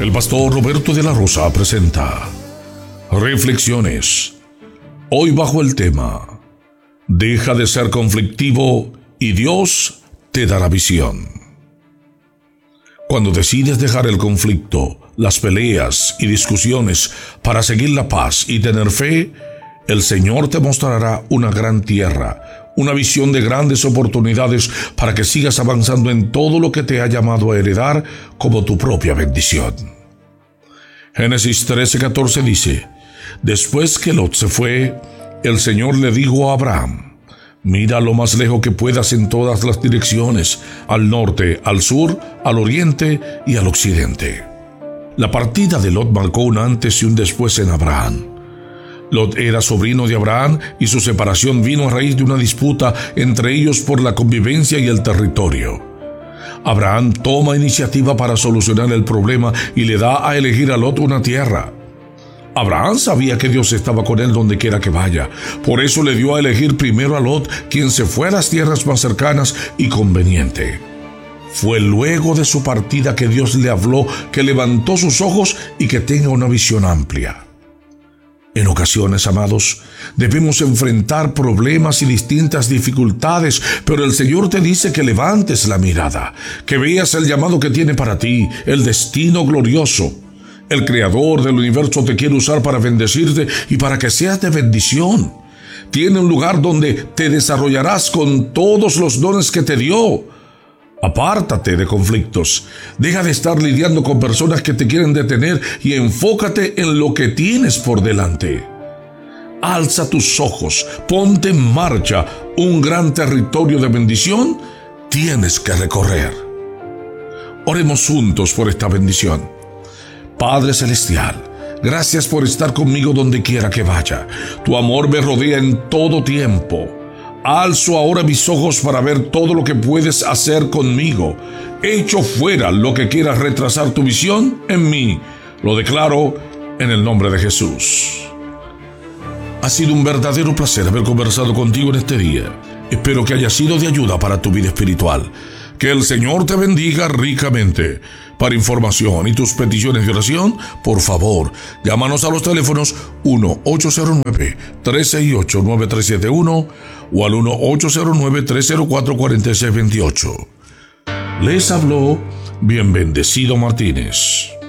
El pastor Roberto de la Rosa presenta Reflexiones. Hoy bajo el tema: deja de ser conflictivo y Dios te dará visión. Cuando decides dejar el conflicto, las peleas y discusiones para seguir la paz y tener fe, el Señor te mostrará una gran tierra, una visión de grandes oportunidades para que sigas avanzando en todo lo que te ha llamado a heredar como tu propia bendición. Génesis 13:14 dice: después que Lot se fue, el Señor le dijo a Abraham: mira lo más lejos que puedas en todas las direcciones, al norte, al sur, al oriente y al occidente. La partida de Lot marcó un antes y un después en Abraham. Lot era sobrino de Abraham y su separación vino a raíz de una disputa entre ellos por la convivencia y el territorio. Abraham toma iniciativa para solucionar el problema y le da a elegir a Lot una tierra. Abraham sabía que Dios estaba con él donde quiera que vaya. Por eso le dio a elegir primero a Lot, quien se fue a las tierras más cercanas y conveniente. Fue luego de su partida que Dios le habló, que levantó sus ojos y que tenga una visión amplia. En ocasiones, amados, debemos enfrentar problemas y distintas dificultades, pero el Señor te dice que levantes la mirada, que veas el llamado que tiene para ti, el destino glorioso. El Creador del universo te quiere usar para bendecirte y para que seas de bendición. Tiene un lugar donde te desarrollarás con todos los dones que te dio. Apártate de conflictos. Deja de estar lidiando con personas que te quieren detener y enfócate en lo que tienes por delante. Alza tus ojos, ponte en marcha. Un gran territorio de bendición tienes que recorrer. Oremos juntos por esta bendición. Padre Celestial, gracias por estar conmigo donde quiera que vaya. Tu amor me rodea en todo tiempo. Alzo ahora mis ojos para ver todo lo que puedes hacer conmigo. Echo fuera lo que quiera retrasar tu visión en mí. Lo declaro en el nombre de Jesús. Ha sido un verdadero placer haber conversado contigo en este día. Espero que haya sido de ayuda para tu vida espiritual. Que el Señor te bendiga ricamente. Para información y tus peticiones de oración, por favor, llámanos a los teléfonos 1-809-368-9371 o al 1-809-304-4628. Les habló Bien Bendecido Martínez.